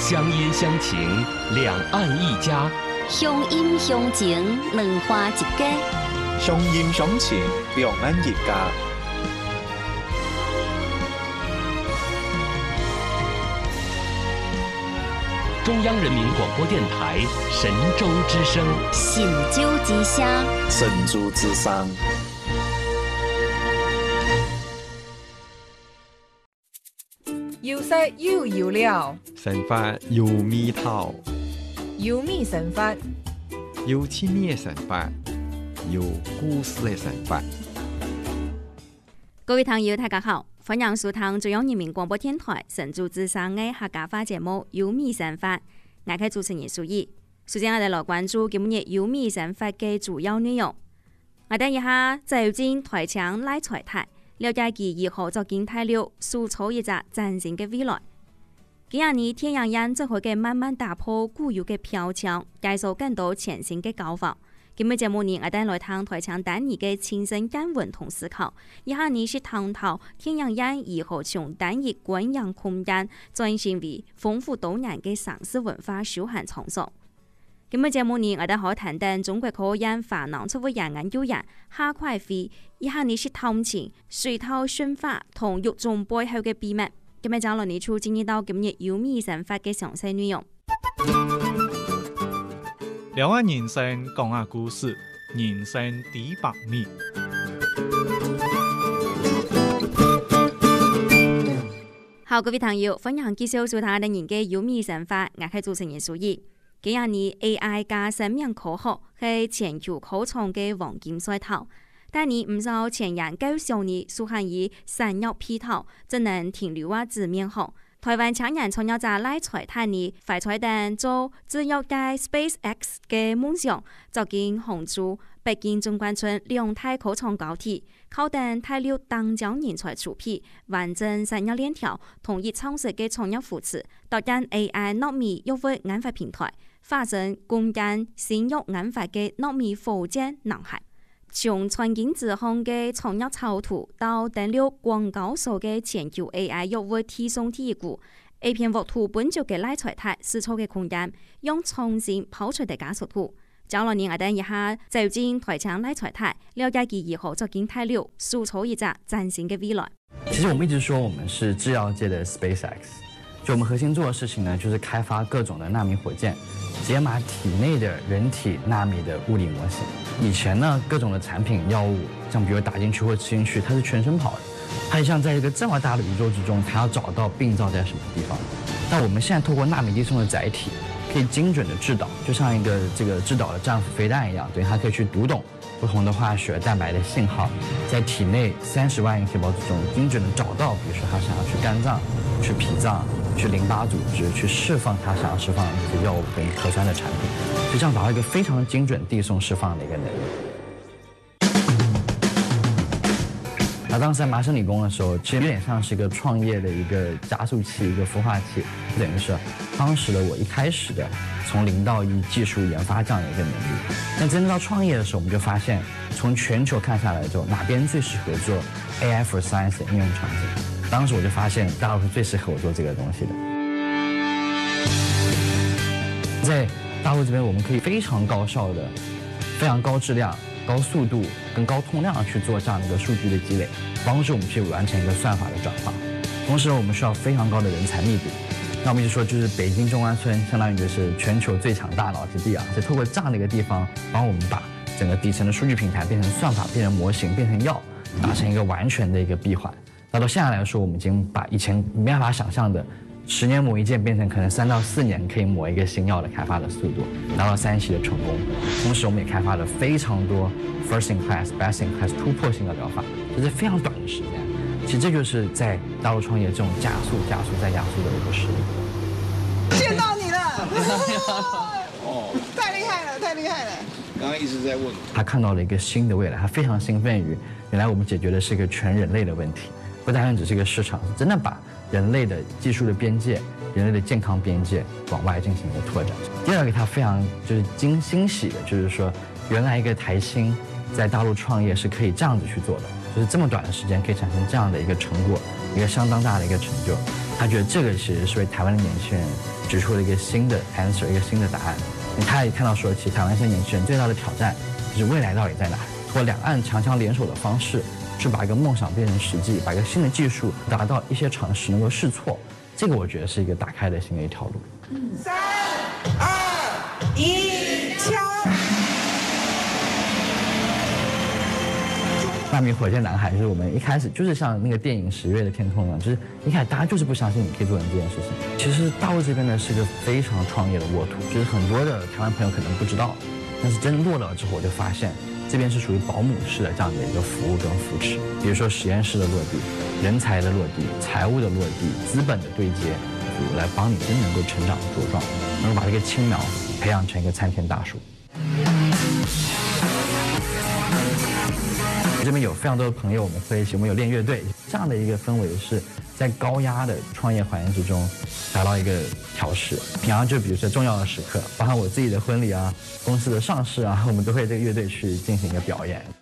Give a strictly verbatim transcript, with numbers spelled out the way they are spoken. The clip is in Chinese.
乡音乡情，两岸一家。 乡音乡情，两花一家。 乡音乡情，两岸一家。 中央人民广播电台神州之声， 神州之声， 神州之声。 有色又有料， 神法有味道， 有味神法， 有纪念神法，有故事的神法。 各位朋友，大家好，歡迎收聽中央人民廣播電台神州之聲嘅客家話節目《有味神法》，我係主持人蘇怡。首先，我哋來關注今日《有味神法》嘅主要內容。我哋一下走進台場拉財台，了解佢如何作建大陸，塑造一個嶄新嘅未來。今日呢，天陽人就會嘅慢慢打破固有嘅標籤，介紹更多全新嘅教法。今日節目呢，我哋來談台場單義嘅親身見聞同思考。以下呢是探討天陽人如何從單義觀養空間轉型為豐富多元嘅城市文化休閒場所。今日節目呢，我哋可談談中國科研華南出位人研究員夏快飛。以下呢是探尋水稻馴化同育種背後嘅秘密。今日就來呢處進入到今日有味神法嘅詳細內容。 兩岸人生講下故事，人生第百米。 好，各位朋友，歡迎繼續收睇我哋嘅有味神法，我係主持人蘇怡。今日呢 A I 加生命科學係全球科創嘅黃金賽道，但你唔少前人高效呢，數限以產業配套，只能停留喺紙面上。台灣青年創業者賴財泰呢，快彩蛋做自由界 SpaceX 嘅夢想，走進杭州、北京中關村兩大科創高鐵，靠等大陸當將人才儲備，完整產業鏈條，同意創設嘅創業扶持，導引 A I 糯米育物研發平台，發展共建新育研發嘅糯米火箭男孩。從環境指向嘅創業草圖到登陸廣告所嘅全球 A I 育物提送第一股 A 片畫圖本就嘅賴財台試錯嘅空間，用重新拋出嘅加速圖。將來年我等一下走進台場賴財台，了解佢如何作建大陸，塑造一個嶄新嘅未來。 其實我們一直說我們是製藥界的 SpaceX， 就我們核心做的事情呢，就是開發各種的納米火箭，解碼體內的人體納米的物理模型。以前呢，各種的產品藥物，像比如打進去或吃進去，它是全身跑的，它像在一個這麼大的宇宙之中，它要找到病灶在什麼地方。但我們現在透過納米遞送的載體，可以精準的制導，就像一個這個制導的戰斧飛彈一樣，對，它可以去讀懂不同的化學蛋白的信號，在體內三十萬億細胞之中精準的找到，比如說它想要去肝臟、去脾臟、去淋巴組織，去釋放它想要釋放的一些藥物跟核酸的產品，就這樣達到一個非常精準遞送釋放的一個能力。那當時在麻省理工的時候，其實有點像是一個創業的一個加速器，一個孵化器，就等於是當時的我一開始的從零到一技術研發這樣的一個能力。但真正到創業的時候，我們就發現，從全球看下來之後，哪邊最適合做 A I for Science 的應用場景？當時我就發現大陸是最適合我做這個東西的。在大陸這邊，我們可以非常高效的、非常高質量、高速度跟高通量去做這樣的一個數據的積累，幫助我們去完成一個算法的轉化。同時，我們需要非常高的人才密度。那我們就說，就是北京中關村相當於就是全球最強大腦之地啊，就透過這樣的一個地方，幫我們把整個底層的數據平台變成算法、變成模型、變成藥，達成一個完全的一個閉環。那到現在來說，我們已經把以前沒辦法想象的十年磨一劍，變成可能三到四年可以磨一個新藥的開發的速度，達到三期的成功。同時，我們也開發了非常多 first in class、best in class 突破性的療法，這是非常短的時間。其實這就是在大陸創業這種加速、加速再加速的一個實力。 見到你了！哦，太厲害了，太厲害了！剛剛一直在問， 他看到了一個新的未來，他非常興奮於原來我們解決的是一個全人類的問題，不單單只是一個市場，是真的把人類的技術的邊界、人類的健康邊界往外進行一個拓展。第二個他非常就是驚欣喜的，就是說原來一個台青在大陸創業是可以這樣子去做的，就是這麼短的時間可以產生這樣的一個成果，一個相當大的一個成就。 他觉得这个其实是为台湾的年轻人指出了一个新的 answer， 一个新的答案。他也看到说，其实台湾现在年轻人最大的挑战就是未来到底在哪？通过两岸强强联手的方式，去把一个梦想变成实际，把一个新的技术达到一些尝试能够试错，这个我觉得是一个打开的新的一条路。 三二一，敲！ 纳米火箭男孩就是我们一开始就是像那个电影《十月的天空》一样，就是一开始大家就是不相信你可以做成这件事情。其实大陆这边呢是个非常创业的沃土，就是很多的台湾朋友可能不知道，但是真落了之后，我就发现这边是属于保姆式的这样的一个服务跟扶持。比如说实验室的落地、人才的落地、财务的落地、资本的对接，来帮你真能够成长茁壮，能够把这个青苗培养成一个参天大树。这边有非常多的朋友，我们会一起，我们有练乐队，这样的一个氛围是在高压的创业环境之中达到一个调试。平常就比如说重要的时刻，包含我自己的婚礼啊、公司的上市啊，我们都会这个乐队去进行一个表演。